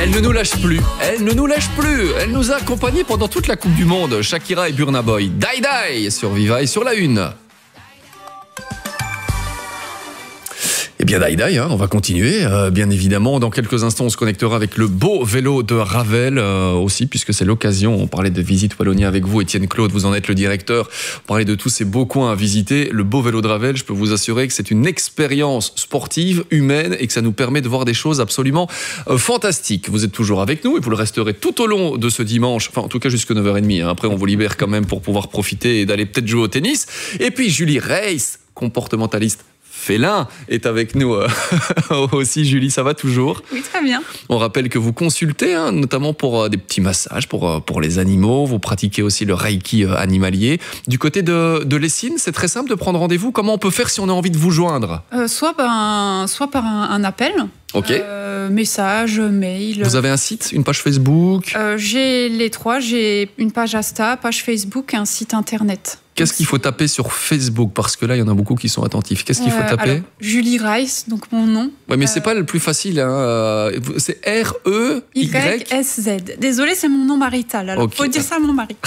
Elle ne nous lâche plus, elle ne nous lâche plus. Elle nous a accompagnés pendant toute la Coupe du Monde. Shakira et Burna Boy. Die Die sur Viva et sur la Une. Eh bien, Die, on va continuer. Bien évidemment, dans quelques instants, on se connectera avec le beau vélo de Ravel aussi, puisque c'est l'occasion. On parlait de Visite Wallonie avec vous, Étienne Claude, vous en êtes le directeur. On parlait de tous ces beaux coins à visiter. Le beau vélo de Ravel, je peux vous assurer que c'est une expérience sportive, humaine, et que ça nous permet de voir des choses absolument fantastiques. Vous êtes toujours avec nous et vous le resterez tout au long de ce dimanche, enfin en tout cas jusqu'à 9h30. Après, on vous libère quand même pour pouvoir profiter et d'aller peut-être jouer au tennis. Et puis, Julie Reiss, comportementaliste félin, est avec nous aussi. Julie, ça va toujours? Oui, très bien. On rappelle que vous consultez, notamment pour des petits massages pour les animaux. Vous pratiquez aussi le Reiki animalier. Du côté de Lessines, c'est très simple de prendre rendez-vous. Comment on peut faire si on a envie de vous joindre? Soit par un appel. Ok. Message, mail. Vous avez un site, une page Facebook? J'ai les trois. J'ai une page Insta, page Facebook et un site internet. Qu'est-ce qu'il faut taper sur Facebook? Parce que là, il y en a beaucoup qui sont attentifs. Qu'est-ce qu'il faut taper? Alors, Julie Reiss, donc mon nom. Ouais, mais c'est pas le plus facile. C'est R-E-Y-S-Z. Désolée, c'est mon nom marital. Alors, Okay. faut dire ça à mon mari.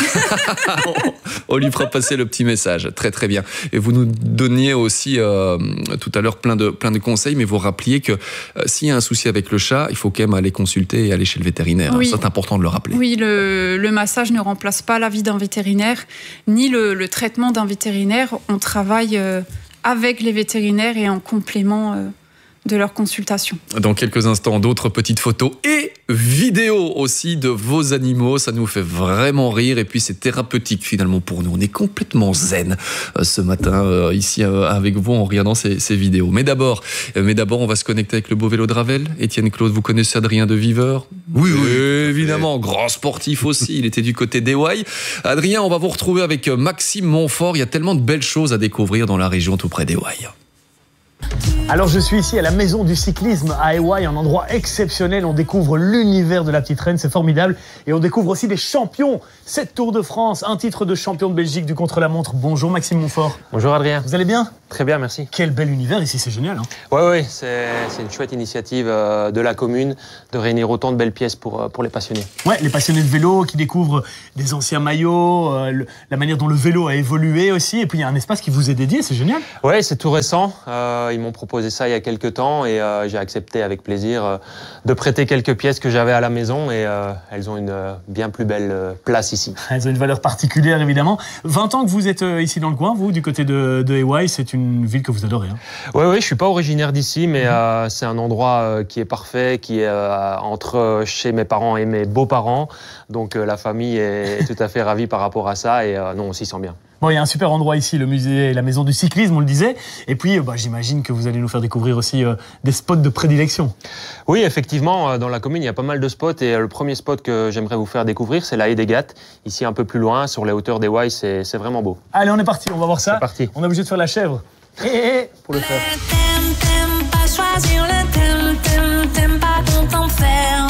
On lui fera passer le petit message. Très, très bien. Et vous nous donniez aussi tout à l'heure plein de conseils, mais vous rappeliez que s'il y a un souci avec le chat, il faut quand même aller consulter et aller chez le vétérinaire. Oui. C'est important de le rappeler. Oui, le massage ne remplace pas l'avis d'un vétérinaire, ni le traitement d'un vétérinaire. On travaille avec les vétérinaires et en complément de leur consultation. Dans quelques instants, d'autres petites photos et vidéos aussi de vos animaux. Ça nous fait vraiment rire et puis c'est thérapeutique finalement pour nous. On est complètement zen ce matin ici avec vous en regardant ces vidéos. Mais d'abord, on va se connecter avec le beau vélo de Ravel. Étienne Claude, vous connaissez Adrien de Viveur? Oui, évidemment. Grand sportif aussi. Il était du côté d'Hawaï. Adrien, on va vous retrouver avec Maxime Montfort. Il y a tellement de belles choses à découvrir dans la région tout près d'Hawaï. Alors je suis ici à la maison du cyclisme à Hawaï, un endroit exceptionnel. On découvre l'univers de la petite reine, c'est formidable. Et on découvre aussi des champions. 7 Tours de France, un titre de champion de Belgique du contre-la-montre. Bonjour Maxime Montfort. Bonjour Adrien. Vous allez bien? Très bien, merci. Quel bel univers ici, c'est génial. Oui, c'est une chouette initiative de la commune de réunir autant de belles pièces pour les passionnés. Ouais, les passionnés de vélo qui découvrent des anciens maillots, la manière dont le vélo a évolué aussi. Et puis il y a un espace qui vous est dédié, c'est génial. Oui, c'est tout récent. Ils m'ont proposé ça il y a quelques temps et j'ai accepté avec plaisir de prêter quelques pièces que j'avais à la maison et elles ont une bien plus belle place ici. Elles ont une valeur particulière évidemment. 20 ans que vous êtes ici dans le coin, vous, du côté de Hawaï, c'est une ville que vous adorez. Oui, je suis pas originaire d'ici, mais c'est un endroit qui est parfait, qui est entre chez mes parents et mes beaux-parents. Donc la famille est tout à fait ravie par rapport à ça et non, on s'y sent bien. Bon, il y a un super endroit ici, le musée et la maison du cyclisme, on le disait. Et puis, j'imagine que vous allez nous faire découvrir aussi des spots de prédilection. Oui, effectivement, dans la commune, il y a pas mal de spots. Et le premier spot que j'aimerais vous faire découvrir, c'est la Haie des Gattes. Ici, un peu plus loin, sur les hauteurs d'Hawaï, c'est vraiment beau. Allez, on est parti, on va voir ça. C'est parti. On est obligé de faire la chèvre. Pour le faire. T'aimes pas choisir le t'aimes pas qu'on t'enferme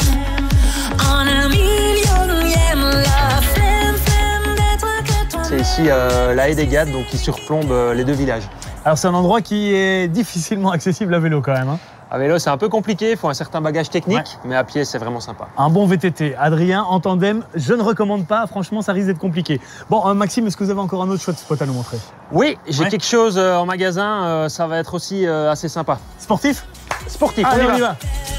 en un millionième la flemme d'être que toi. C'est ici la Haie des Gattes, donc qui surplombe les deux villages. Alors c'est un endroit qui est difficilement accessible à vélo quand même. À vélo, c'est un peu compliqué, il faut un certain bagage technique, mais à pied, c'est vraiment sympa. Un bon VTT. Adrien, en tandem, je ne recommande pas, franchement, ça risque d'être compliqué. Bon, Maxime, est-ce que vous avez encore un autre chouette spot à nous montrer? Oui, j'ai quelque chose en magasin, ça va être aussi assez sympa. Sportif? Sportif, Allez, on y va.